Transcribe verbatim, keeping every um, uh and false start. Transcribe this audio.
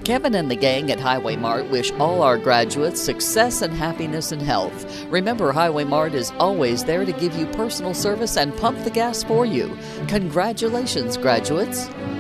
Kevin and the gang at Highway Mart wish all our graduates success and happiness and health. Remember, Highway Mart is always there to give you personal service and pump the gas for you. Congratulations, graduates.